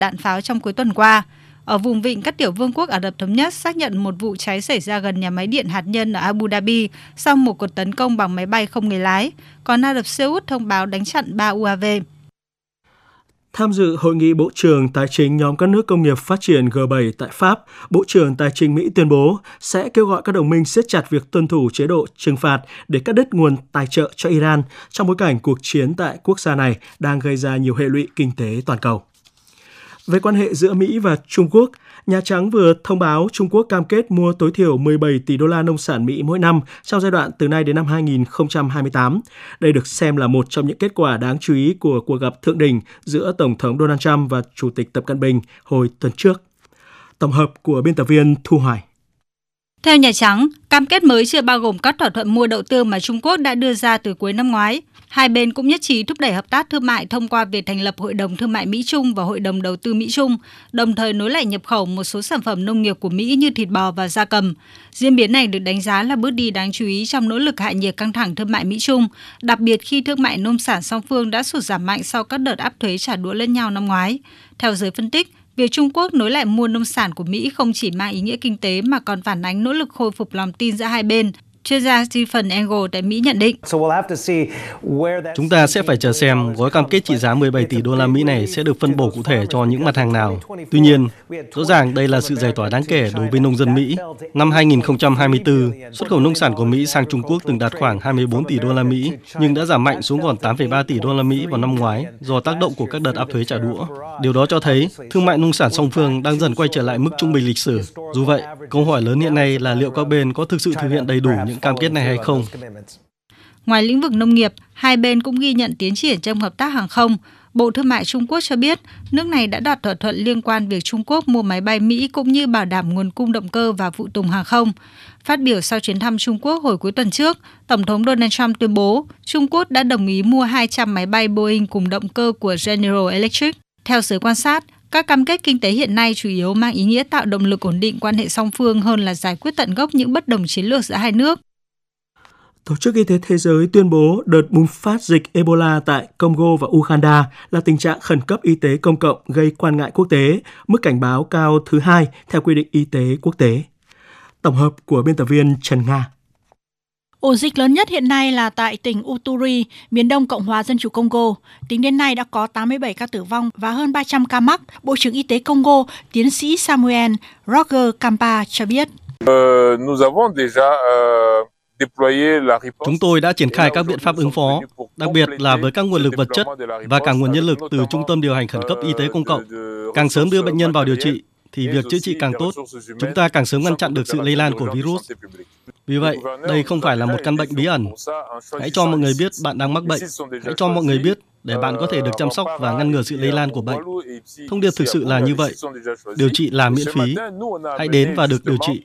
đạn pháo trong cuối tuần qua. Ở vùng vịnh các tiểu vương quốc Ả Rập Thống Nhất xác nhận một vụ cháy xảy ra gần nhà máy điện hạt nhân ở Abu Dhabi sau một cuộc tấn công bằng máy bay không người lái. Còn Ả Rập Xê Út thông báo đánh chặn 3 UAV. Tham dự hội nghị Bộ trưởng Tài chính nhóm các nước công nghiệp phát triển G7 tại Pháp, Bộ trưởng Tài chính Mỹ tuyên bố sẽ kêu gọi các đồng minh siết chặt việc tuân thủ chế độ trừng phạt để cắt đứt nguồn tài trợ cho Iran trong bối cảnh cuộc chiến tại quốc gia này đang gây ra nhiều hệ lụy kinh tế toàn cầu. Về quan hệ giữa Mỹ và Trung Quốc, Nhà Trắng vừa thông báo Trung Quốc cam kết mua tối thiểu 17 tỷ đô la nông sản Mỹ mỗi năm trong giai đoạn từ nay đến năm 2028. Đây được xem là một trong những kết quả đáng chú ý của cuộc gặp thượng đỉnh giữa Tổng thống Donald Trump và Chủ tịch Tập Cận Bình hồi tuần trước. Tổng hợp của biên tập viên Thu Hoài. Theo Nhà Trắng, cam kết mới chưa bao gồm các thỏa thuận mua đậu tương mà Trung Quốc đã đưa ra từ cuối năm ngoái. Hai bên cũng nhất trí thúc đẩy hợp tác thương mại thông qua việc thành lập Hội đồng Thương mại Mỹ-Trung và Hội đồng Đầu tư Mỹ-Trung, đồng thời nối lại nhập khẩu một số sản phẩm nông nghiệp của Mỹ như thịt bò và gia cầm. Diễn biến này được đánh giá là bước đi đáng chú ý trong nỗ lực hạ nhiệt căng thẳng thương mại Mỹ-Trung, đặc biệt khi thương mại nông sản song phương đã sụt giảm mạnh sau các đợt áp thuế trả đũa lẫn nhau năm ngoái. Theo giới phân tích, việc Trung Quốc nối lại mua nông sản của Mỹ không chỉ mang ý nghĩa kinh tế mà còn phản ánh nỗ lực khôi phục lòng tin giữa hai bên. Chuyên gia Stephen Engel tại Mỹ nhận định. Chúng ta sẽ phải chờ xem gói cam kết trị giá 17 tỷ đô la Mỹ này sẽ được phân bổ cụ thể cho những mặt hàng nào. Tuy nhiên, rõ ràng đây là sự giải tỏa đáng kể đối với nông dân Mỹ. Năm 2024, xuất khẩu nông sản của Mỹ sang Trung Quốc từng đạt khoảng 24 tỷ đô la Mỹ, nhưng đã giảm mạnh xuống còn 8,3 tỷ đô la Mỹ vào năm ngoái do tác động của các đợt áp thuế trả đũa. Điều đó cho thấy thương mại nông sản song phương đang dần quay trở lại mức trung bình lịch sử. Dù vậy, câu hỏi lớn hiện nay là liệu các bên có thực sự thực hiện đầy đủ những cam kết này hay không. Ngoài lĩnh vực nông nghiệp, hai bên cũng ghi nhận tiến triển trong hợp tác hàng không. Bộ Thương mại Trung Quốc cho biết nước này đã đạt thỏa thuận liên quan việc Trung Quốc mua máy bay Mỹ cũng như bảo đảm nguồn cung động cơ và phụ tùng hàng không. Phát biểu sau chuyến thăm Trung Quốc hồi cuối tuần trước, Tổng thống Donald Trump tuyên bố Trung Quốc đã đồng ý mua 200 máy bay Boeing cùng động cơ của General Electric. Theo giới quan sát, các cam kết kinh tế hiện nay chủ yếu mang ý nghĩa tạo động lực ổn định quan hệ song phương hơn là giải quyết tận gốc những bất đồng chiến lược giữa hai nước. Tổ chức Y tế Thế giới tuyên bố đợt bùng phát dịch Ebola tại Congo và Uganda là tình trạng khẩn cấp y tế công cộng gây quan ngại quốc tế, mức cảnh báo cao thứ 2 theo quy định y tế quốc tế. Tổng hợp của biên tập viên Trần Nga. Ổ dịch lớn nhất hiện nay là tại tỉnh Uturi, miền đông Cộng hòa Dân chủ Congo. Tính đến nay đã có 87 ca tử vong và hơn 300 ca mắc. Bộ trưởng Y tế Congo, tiến sĩ Samuel Roger Kampa cho biết. Chúng tôi đã triển khai các biện pháp ứng phó, đặc biệt là với các nguồn lực vật chất và cả nguồn nhân lực từ Trung tâm điều hành khẩn cấp y tế công cộng. Càng sớm đưa bệnh nhân vào điều trị, thì việc chữa trị càng tốt. Chúng ta càng sớm ngăn chặn được sự lây lan của virus. Vì vậy, đây không phải là một căn bệnh bí ẩn. Hãy cho mọi người biết bạn đang mắc bệnh. Hãy cho mọi người biết để bạn có thể được chăm sóc và ngăn ngừa sự lây lan của bệnh. Thông điệp thực sự là như vậy. Điều trị là miễn phí. Hãy đến và được điều trị.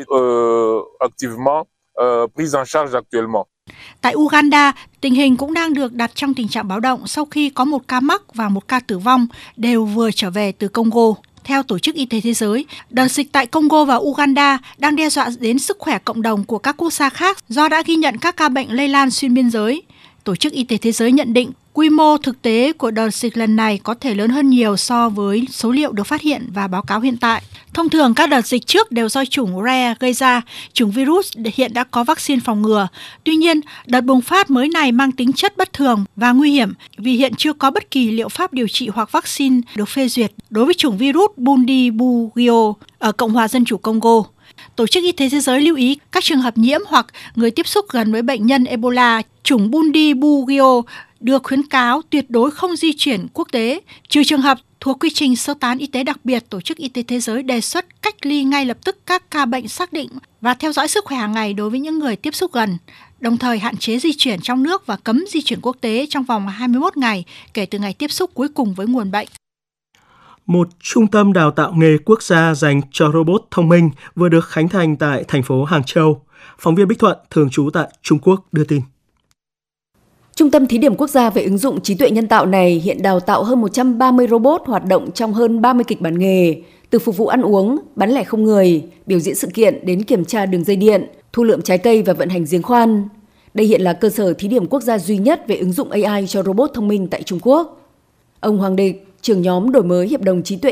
Tại Uganda, tình hình cũng đang được đặt trong tình trạng báo động sau khi có một ca mắc và một ca tử vong đều vừa trở về từ Congo. Theo Tổ chức Y tế Thế giới, đợt dịch tại Congo và Uganda đang đe dọa đến sức khỏe cộng đồng của các quốc gia khác do đã ghi nhận các ca bệnh lây lan xuyên biên giới. Tổ chức Y tế Thế giới nhận định quy mô thực tế của đợt dịch lần này có thể lớn hơn nhiều so với số liệu được phát hiện và báo cáo hiện tại. Thông thường các đợt dịch trước đều do chủng RARE gây ra, chủng virus hiện đã có vaccine phòng ngừa. Tuy nhiên, đợt bùng phát mới này mang tính chất bất thường và nguy hiểm vì hiện chưa có bất kỳ liệu pháp điều trị hoặc vaccine được phê duyệt đối với chủng virus Bundibugyo ở Cộng hòa Dân chủ Congo. Tổ chức Y tế Thế giới lưu ý các trường hợp nhiễm hoặc người tiếp xúc gần với bệnh nhân Ebola chủng Bundibugyo được khuyến cáo tuyệt đối không di chuyển quốc tế, trừ trường hợp thuộc quy trình sơ tán y tế đặc biệt. Tổ chức Y tế Thế giới đề xuất cách ly ngay lập tức các ca bệnh xác định và theo dõi sức khỏe hàng ngày đối với những người tiếp xúc gần, đồng thời hạn chế di chuyển trong nước và cấm di chuyển quốc tế trong vòng 21 ngày kể từ ngày tiếp xúc cuối cùng với nguồn bệnh. Một trung tâm đào tạo nghề quốc gia dành cho robot thông minh vừa được khánh thành tại thành phố Hàng Châu. Phóng viên Bích Thuận, thường trú tại Trung Quốc đưa tin. Trung tâm thí điểm quốc gia về ứng dụng trí tuệ nhân tạo này hiện đào tạo hơn 130 robot hoạt động trong hơn 30 kịch bản nghề, từ phục vụ ăn uống, bán lẻ không người, biểu diễn sự kiện đến kiểm tra đường dây điện, thu lượm trái cây và vận hành giếng khoan. Đây hiện là cơ sở thí điểm quốc gia duy nhất về ứng dụng AI cho robot thông minh tại Trung Quốc. Ông Hoàng Địch, trưởng nhóm đổi mới hiệp đồng trí tuệ